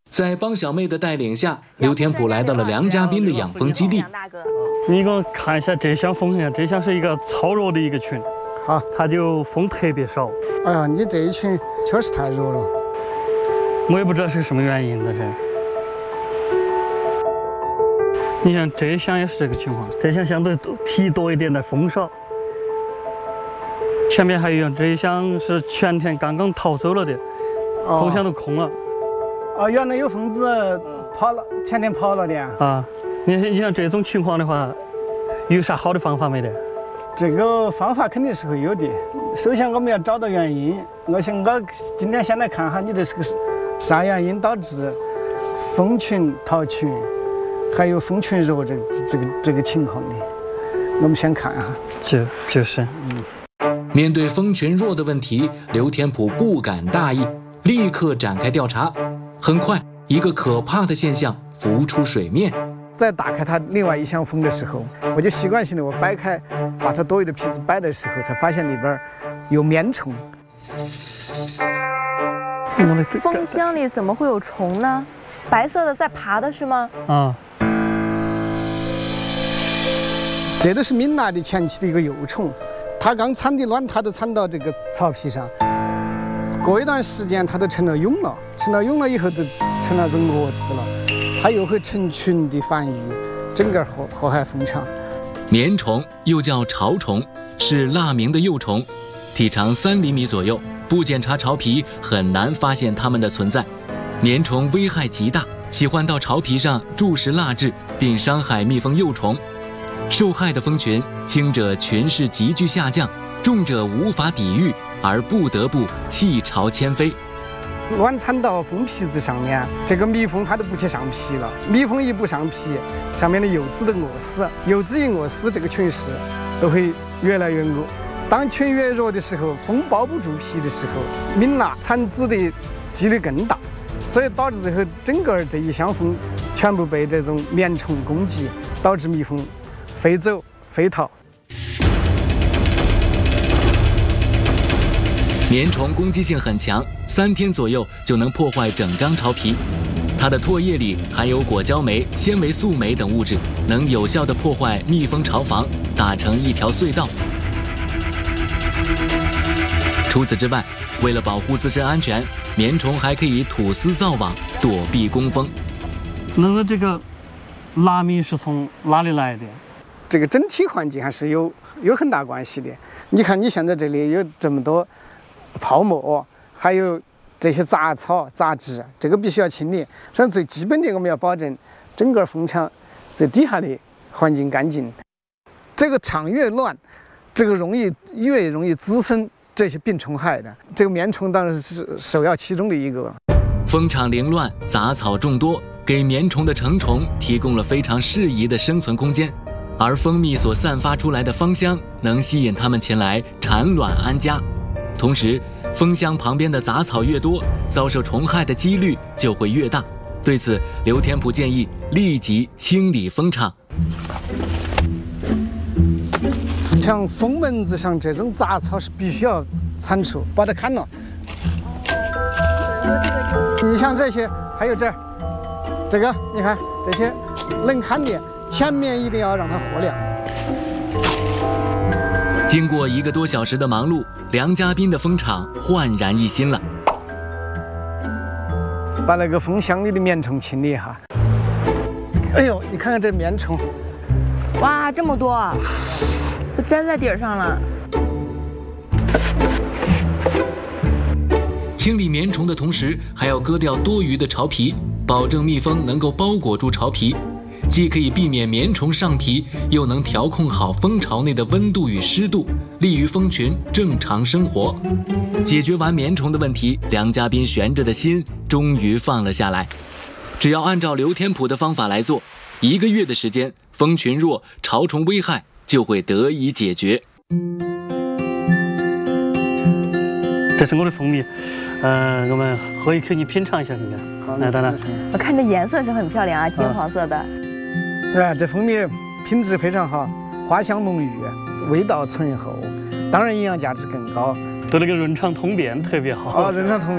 在帮小妹的带领下，刘天普来到了梁家斌的养蜂基地。 你给我看一下这箱蜂呀，这箱是一个超弱的一个群， 好， 它就蜂特别少。 哎呀，你这一群确实太弱了。 我也不知道是什么原因，这是。你看这箱也是这个情况，这箱相对皮多一点的，蜂少。前面还有一样，这一箱是前天刚刚逃走了的，蜂箱都空了。 哦，原来有蜂子跑了，前天跑了的啊。你像这种情况的话，有啥好的方法没得？ 这个方法肯定是会有的。首先我们要找到原因。我今天先来看哈，你这是个啥原因导致蜂群逃群，还有蜂群弱这个情况的？我们先看哈。 就是。 面对蜂群弱的问题，刘天普不敢大意，立刻展开调查。很快，一个可怕的现象浮出水面。 在打开它另外一箱蜂的时候，我就习惯性的我掰开，把它多余的皮子掰的时候，才发现里边有棉虫。 蜂箱里怎么会有虫呢？白色的在爬的是吗？ 啊。 这都是敏娜的前期的一个幼虫，它刚产的卵，它都产到这个草皮上。过一段时间，它都成了蛹了，成了蛹了以后，都成了种蛾子了。它又会成群的繁育，整个祸害蜂场。 棉虫又叫巢虫，是蜡鸣的幼虫，体长3厘米左右，不检查巢皮很难发现它们的存在。棉虫危害极大，喜欢到巢皮上注食蜡质，并伤害蜜蜂幼虫。受害的蜂群，轻者群势急剧下降，重者无法抵御，而不得不弃巢迁飞。 卵产到蜂皮子上面，这个蜜蜂它都不去上皮了。蜜蜂一不上皮，上面的幼子都饿死。幼子一饿死，这个群势都会越来越恶。当群越弱的时候，蜂包不住皮的时候，敏娜产子的几率更大，所以导致最后整个这一箱蜂全部被这种棉虫攻击，导致蜜蜂飞走飞逃。 棉虫攻击性很强，3天左右就能破坏整张巢皮。它的唾液里含有果胶酶、纤维素酶等物质，能有效地破坏蜜蜂巢房，打成一条隧道。除此之外，为了保护自身安全，棉虫还可以吐丝造网，躲避工蜂。 那么这个蜡鸣是从哪里来的？ 这个整体环境还是有很大关系的。你看，你现在这里有这么多泡沫，还有这些杂草杂质，这个必须要清理。实际上最基本的，我们要保证整个蜂场最底下的环境干净。这个场越乱，这个越容易滋生这些病虫害的。这个棉虫当然是首要其中的一个。 蜂场凌乱，杂草众多，给棉虫的成虫提供了非常适宜的生存空间。而蜂蜜所散发出来的芳香，能吸引它们前来产卵安家。同时，蜂箱旁边的杂草越多，遭受虫害的几率就会越大。对此，刘天普建议立即清理蜂场。 像蜂门子上这种杂草是必须要铲除，把它砍了。你像这些，还有这个，你看这些能砍的，前面一定要让它豁亮。 经过1个多小时的忙碌，梁家斌的蜂场焕然一新了。 把那个蜂箱里的棉虫清理一下。哎呦，你看看这棉虫， 哇，这么多，都粘在底上了。 清理棉虫的同时，还要割掉多余的巢皮，保证蜜蜂能够包裹住巢皮。既可以避免棉虫上皮，又能调控好蜂巢内的温度与湿度，利于蜂群正常生活。解决完棉虫的问题，梁家斌悬着的心终于放了下来。只要按照刘天普的方法来做，1个月的时间，蜂群弱，巢虫危害就会得以解决。 这是我的蜂蜜，我们喝一口，你品尝一下看看。好，来，当然。 我看这颜色是很漂亮啊，金黄色的。 这蜂蜜品质非常好，花香浓郁，味道醇厚，当然营养价值更高， 对那个润肠通便特别好。 润肠通便。